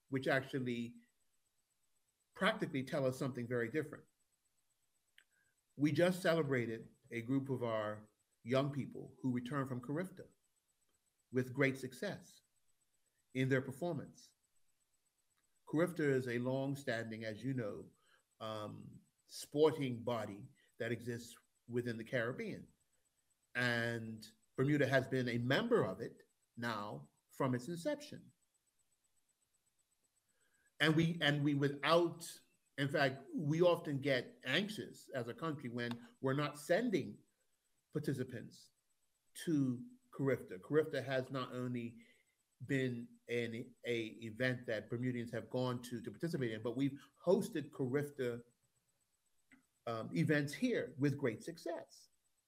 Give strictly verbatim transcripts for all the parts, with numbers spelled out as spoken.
which actually practically tell us something very different. We just celebrated a group of our young people who returned from Carifta with great success in their performance. Carifta is a long-standing, as you know, um, sporting body that exists within the Caribbean, and Bermuda has been a member of it now from its inception. And we and we without, in fact, we often get anxious as a country when we're not sending participants to Carifta. Carifta has not only been an a event that Bermudians have gone to to participate in, but we've hosted Carifta um, events here with great success.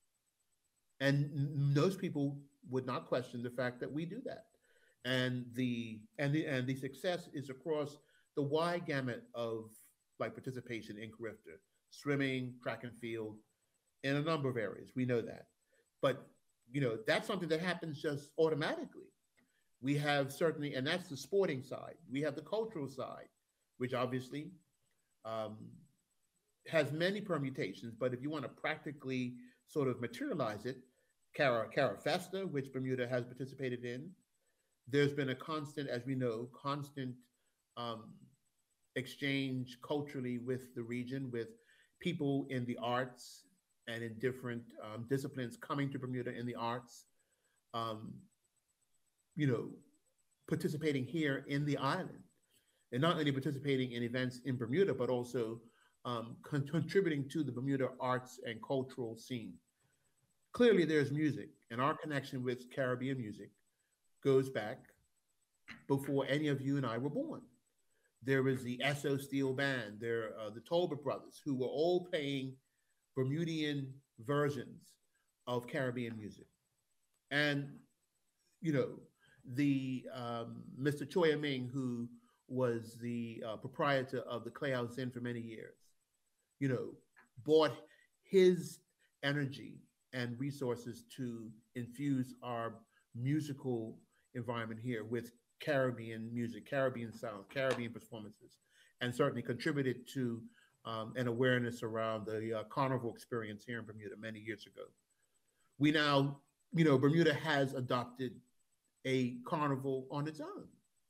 And most people would not question the fact that we do that. And the and the and the success is across the wide gamut of like participation in Carifta, swimming, track and field, in a number of areas. We know that. But you know, that's something that happens just automatically. We have certainly, and that's the sporting side. We have the cultural side, which obviously um, has many permutations. But if you want to practically sort of materialize it, Cara, Cara Festa, which Bermuda has participated in, there's been a constant, as we know, constant um, exchange culturally with the region, with people in the arts and in different um, disciplines coming to Bermuda in the arts. Um, you know, participating here in the island, and not only participating in events in Bermuda, but also um, con- contributing to the Bermuda arts and cultural scene. Clearly, there's music, and our connection with Caribbean music goes back before any of you and I were born. There was the Esso Steel Band, there uh, the Tolbert brothers, who were all playing Bermudian versions of Caribbean music. And, you know, the um, mister Choi Ming, who was the uh, proprietor of the Clay House Inn for many years, you know, bought his energy and resources to infuse our musical environment here with Caribbean music, Caribbean sound, Caribbean performances, and certainly contributed to um, an awareness around the uh, carnival experience here in Bermuda many years ago. We now, you know, Bermuda has adopted a carnival on its own.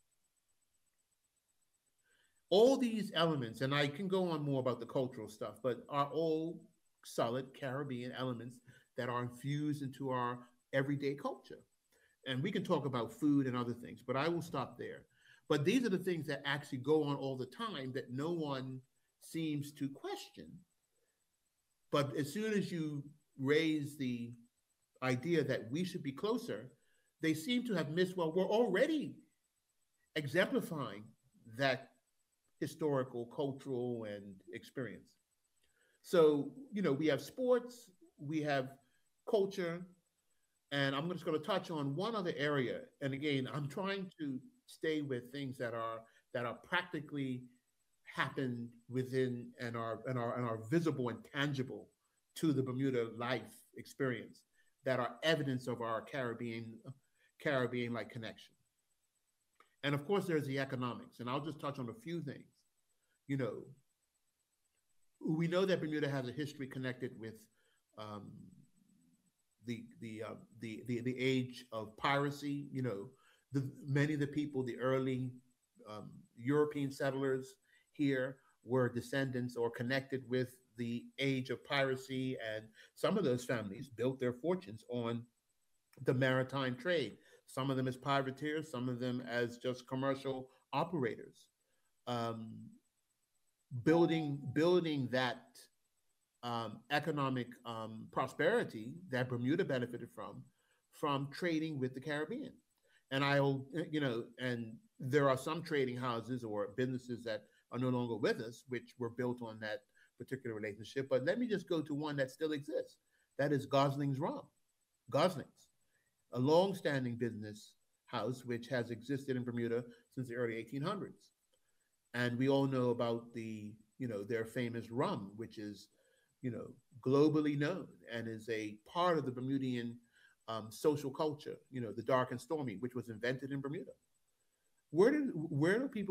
All these elements, and I can go on more about the cultural stuff, but are all solid Caribbean elements that are infused into our everyday culture. And we can talk about food and other things, but I will stop there. But these are the things that actually go on all the time that no one seems to question. But as soon as you raise the idea that we should be closer, they seem to have missed, well, we're already exemplifying that historical, cultural, and experience. So, you know, we have sports, we have culture, and I'm just going to touch on one other area. And again, I'm trying to stay with things that are that are practically happened within and are and are and are visible and tangible to the Bermuda life experience, that are evidence of our Caribbean Caribbean like connection. And of course, there's the economics, and I'll just touch on a few things. You know, we know that Bermuda has a history connected with um, the the, uh, the the the age of piracy. You know, the many of the people, the early um, European settlers here, were descendants or connected with the age of piracy, and some of those families built their fortunes on the maritime trade. Some of them as privateers, some of them as just commercial operators. Um, building building that um, economic um, prosperity that Bermuda benefited from, from trading with the Caribbean. And I'll, you know, and there are some trading houses or businesses that are no longer with us, which were built on that particular relationship. But let me just go to one that still exists. That is Gosling's Rum. Gosling's, a long-standing business house which has existed in Bermuda since the early eighteen hundreds. And we all know about the, you know, their famous rum, which is, you know, globally known and is a part of the Bermudian um, social culture, you know, the dark and stormy, which was invented in Bermuda. Where did where do people